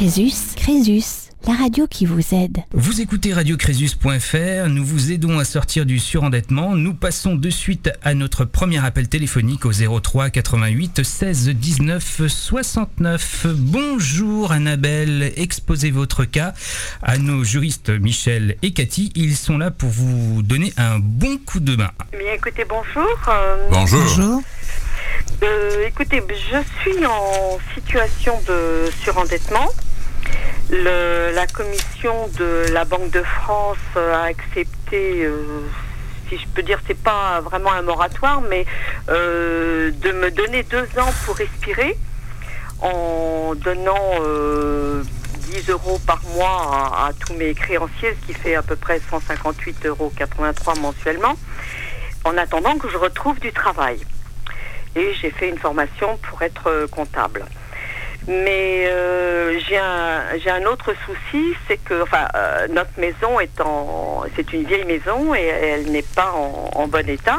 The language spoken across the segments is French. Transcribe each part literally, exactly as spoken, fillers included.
Crésus, Crésus, la radio qui vous aide. Vous écoutez radio crésus point f r, nous vous aidons à sortir du surendettement. Nous passons de suite à notre premier appel téléphonique au zéro trois quatre-vingt-huit seize dix-neuf soixante-neuf. Bonjour Annabelle, exposez votre cas à nos juristes Michel et Cathy. Ils sont là pour vous donner un bon coup de main. Bien écoutez, bonjour. Euh, Bonjour. Bonjour. euh, écoutez, je suis en situation de surendettement. Le, la commission de la Banque de France a accepté, euh, si je peux dire, c'est pas vraiment un moratoire, mais euh, de me donner deux ans pour respirer en donnant euh, dix euros par mois à, à tous mes créanciers, ce qui fait à peu près cent cinquante-huit euros quatre-vingt-trois mensuellement, en attendant que je retrouve du travail. Et j'ai fait une formation pour être comptable. Mais euh, j'ai un j'ai un autre souci, c'est que enfin euh, notre maison est en c'est une vieille maison et elle n'est pas en, en bon état.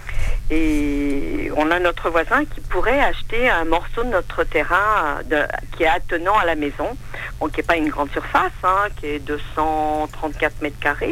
Et on a notre voisin qui pourrait acheter un morceau de notre terrain de, qui est attenant à la maison, bon, qui n'est pas une grande surface, hein, qui est deux cent trente-quatre mètres carrés.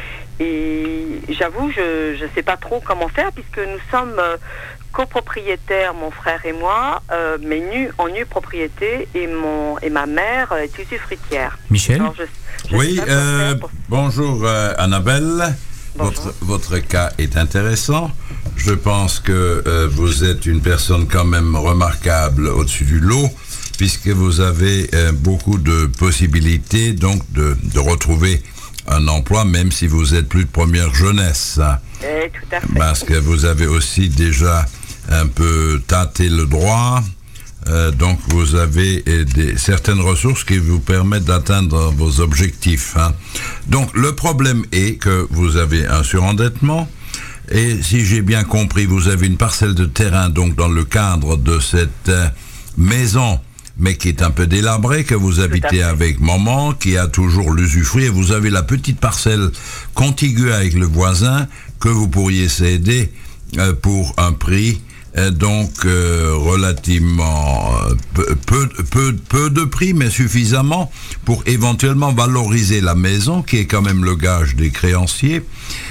Et j'avoue, je ne sais pas trop comment faire puisque nous sommes euh, copropriétaires, mon frère et moi, euh, mais nus en nue propriété et mon et ma mère est usufruitière. Michel. Alors, je, je Oui, sais pas quoi euh, faire pour- bonjour euh, Annabelle. Bonjour. Votre, votre cas est intéressant. Je pense que euh, vous êtes une personne quand même remarquable au-dessus du lot, puisque vous avez euh, beaucoup de possibilités donc de, de retrouver un emploi, même si vous êtes plus de première jeunesse. Eh, tout à fait. Parce que vous avez aussi déjà un peu tâté le droit, euh, donc vous avez euh, des, certaines ressources qui vous permettent d'atteindre vos objectifs. Hein. Donc le problème est que vous avez un surendettement, et si j'ai bien compris, vous avez une parcelle de terrain donc dans le cadre de cette euh, maison, mais qui est un peu délabrée, que vous habitez fait. avec maman, qui a toujours l'usufruit, et vous avez la petite parcelle contiguë avec le voisin que vous pourriez céder euh, pour un prix euh, donc euh, relativement euh, peu, peu, peu, peu de prix, mais suffisamment pour éventuellement valoriser la maison, qui est quand même le gage des créanciers,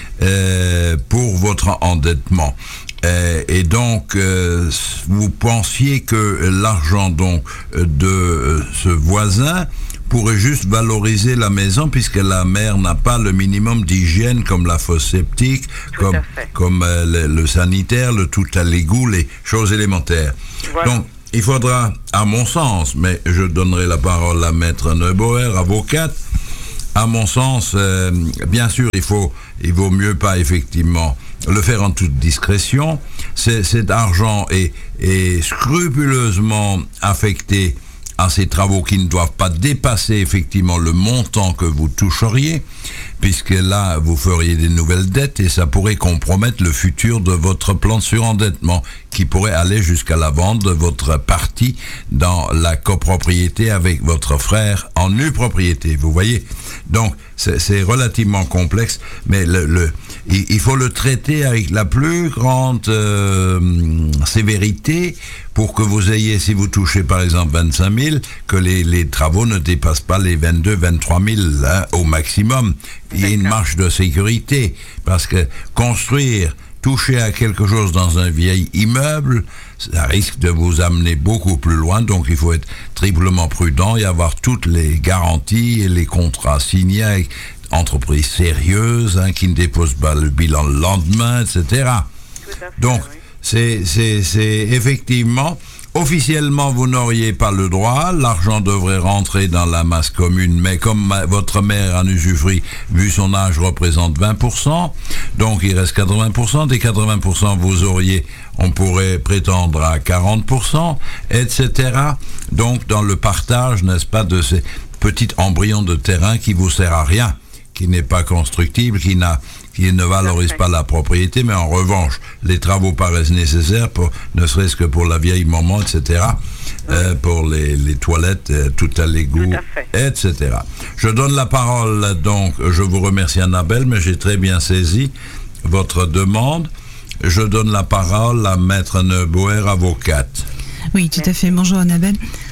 euh, pour votre endettement. Euh, et donc, euh, vous pensiez que l'argent donc de euh, ce voisin pourrait juste valoriser la maison, puisque la mère n'a pas le minimum d'hygiène comme la fosse septique, Tout comme, à fait. comme euh, le, le sanitaire, le tout à l'égout, les choses élémentaires. Voilà. Donc, il faudra, à mon sens, mais je donnerai la parole à Maître Neubauer, avocate, à mon sens, euh, bien sûr, il faut, il vaut mieux pas effectivement le faire en toute discrétion. C'est, cet argent est, est scrupuleusement affecté à ces travaux qui ne doivent pas dépasser effectivement le montant que vous toucheriez, puisque là, vous feriez des nouvelles dettes et ça pourrait compromettre le futur de votre plan de surendettement, qui pourrait aller jusqu'à la vente de votre partie dans la copropriété avec votre frère en nue propriété. Vous voyez? Donc, c'est, c'est relativement complexe, mais le, le, il, il faut le traiter avec la plus grande euh, sévérité pour que vous ayez, si vous touchez par exemple vingt-cinq mille, que les, les travaux ne dépassent pas les vingt-deux, vingt-trois mille hein, au maximum. Il y a une marge de sécurité, parce que construire, toucher à quelque chose dans un vieil immeuble, ça risque de vous amener beaucoup plus loin, donc il faut être triplement prudent et avoir toutes les garanties et les contrats signés avec entreprises sérieuses, hein, qui ne déposent pas le bilan le lendemain, et cetera. Tout à fait, Donc, oui. c'est, c'est, c'est effectivement, officiellement, vous n'auriez pas le droit, l'argent devrait rentrer dans la masse commune, mais comme ma, votre mère en usufruit, vu son âge, représente vingt pour cent, donc il reste quatre-vingts pour cent, des quatre-vingts pour cent vous auriez, on pourrait prétendre à quarante pour cent, et cetera. Donc, dans le partage, n'est-ce pas, de ces petits embryons de terrain qui vous sert à rien, qui n'est pas constructible, qui n'a qui ne valorise pas la propriété, mais en revanche, les travaux paraissent nécessaires, pour, ne serait-ce que pour la vieille maman, et cetera, oui. euh, pour les, les toilettes, euh, tout à l'égout, et cetera. Je donne la parole, donc, je vous remercie Annabelle, mais j'ai très bien saisi votre demande. Je donne la parole à Maître Neubauer, avocate. Oui, tout à fait. Bonjour Annabelle.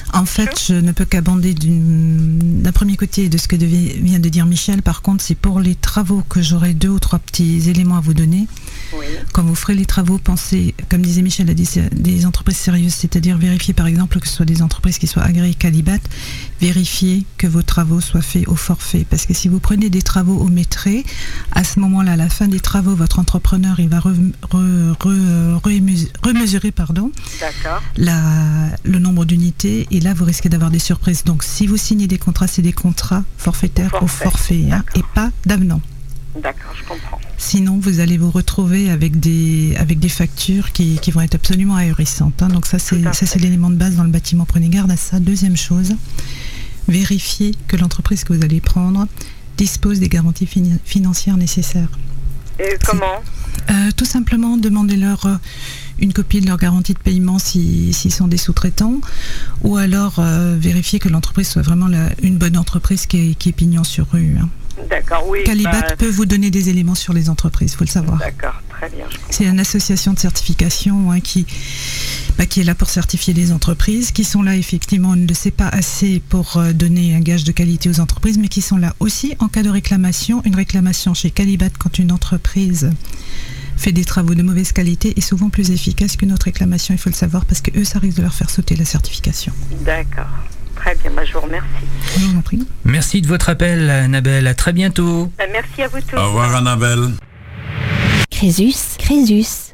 En fait, je ne peux qu'abonder d'une- d'un premier côté de ce que devait- vient de dire Michel. Par contre, c'est pour les travaux que j'aurai deux ou trois petits éléments à vous donner. Oui. Quand vous ferez les travaux, pensez, comme disait Michel, à des, des entreprises sérieuses, c'est-à-dire vérifier par exemple que ce soit des entreprises qui soient agréées Calibat, vérifiez que vos travaux soient faits au forfait. Parce que si vous prenez des travaux au mètré, à ce moment-là, à la fin des travaux, votre entrepreneur il va re- re- re- remus- remesurer pardon, D'accord. la, le nombre d'unités et là vous risquez d'avoir des surprises. Donc si vous signez des contrats, c'est des contrats forfaitaires Forfait. au forfait hein, et pas d'avenant. D'accord, je comprends. Sinon, vous allez vous retrouver avec des, avec des factures qui, qui vont être absolument ahurissantes. hein. Donc ça, c'est, Tout à ça, c'est fait. l'élément de base dans le bâtiment. Prenez garde à ça. Deuxième chose, vérifiez que l'entreprise que vous allez prendre dispose des garanties fini- financières nécessaires. Et comment? Euh, tout simplement, demandez-leur euh, une copie de leur garantie de paiement si- s'ils sont des sous-traitants, ou alors euh, vérifiez que l'entreprise soit vraiment la- une bonne entreprise qui est, qui est pignon sur rue. hein. D'accord, oui. Calibat bah, peut vous donner des éléments sur les entreprises, il faut le savoir. D'accord, très bien. je comprends. C'est une association de certification hein, qui, bah, qui est là pour certifier les entreprises, qui sont là effectivement, on ne le sait pas assez pour euh, donner un gage de qualité aux entreprises, mais qui sont là aussi en cas de réclamation. Une réclamation chez Calibat quand une entreprise fait des travaux de mauvaise qualité est souvent plus efficace qu'une autre réclamation, il faut le savoir, parce que eux, ça risque de leur faire sauter la certification. D'accord. Très bien, bah, je vous remercie. Je vous en prie. Merci de votre appel, Annabelle. À très bientôt. Bah, merci à vous tous. Au revoir, Annabelle. Crésus, Crésus.